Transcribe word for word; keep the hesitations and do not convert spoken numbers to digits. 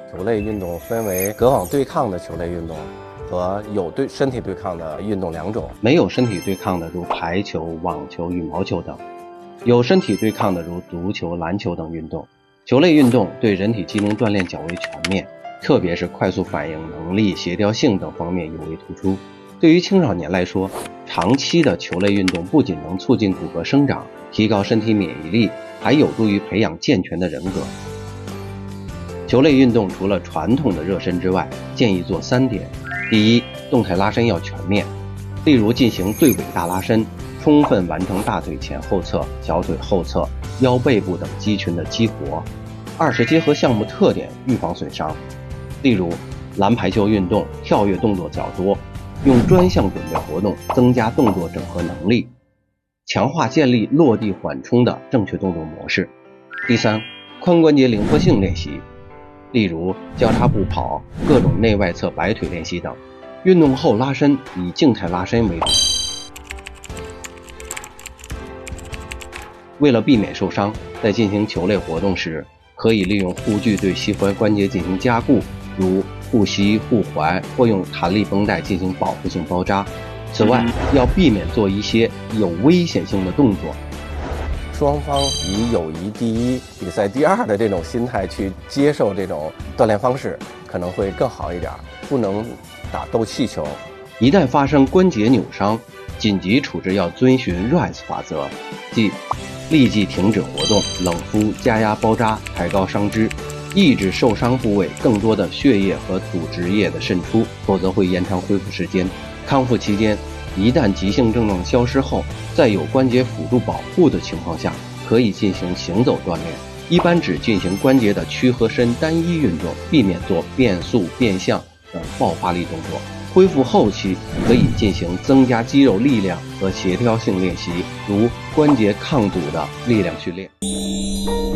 球类运动分为隔网对抗的球类运动和有对身体对抗的运动两种。 没有身体对抗的如排球、网球、羽毛球等；有身体对抗的如足球、篮球等运动。球类运动对人体机能锻炼较为全面，特别是快速反应能力、协调性等方面尤为突出。对于青少年来说，长期的球类运动不仅能促进骨骼生长，提高身体免疫力，还有助于培养健全的人格。球类运动除了传统的热身之外，建议做三点。第一，动态拉伸要全面，例如进行对尾大拉伸，充分完成大腿前后侧、小腿后侧、腰背部等肌群的激活。二是结合项目特点预防损伤，例如篮排球运动跳跃动作较多，用专项准备活动增加动作整合能力，强化建立落地缓冲的正确动作模式。第三，髋关节灵活性练习，例如交叉步跑、各种内外侧摆腿练习等。运动后拉伸以静态拉伸为主。为了避免受伤，在进行球类活动时，可以利用护具对膝踝关节进行加固，如护膝、护踝，或用弹力绷带进行保护性包扎。此外，要避免做一些有危险性的动作。 双方以友谊第一、比赛第二的这种心态去接受这种锻炼方式，可能会更好一点。不能打斗气球。 一旦发生关节扭伤，紧急处置要遵循 R I S E 法则，即立即停止活动，冷敷、加压包扎，抬高伤肢，抑制受伤部位更多的血液和组织液的渗出，否则会延长恢复时间。康复期间，一旦急性症状消失后，在有关节辅助保护的情况下，可以进行行走锻炼，一般只进行关节的屈和伸单一运动，避免做变速、变向等爆发力动作。恢复后期可以进行增加肌肉力量和协调性练习，如关节抗阻的力量训练。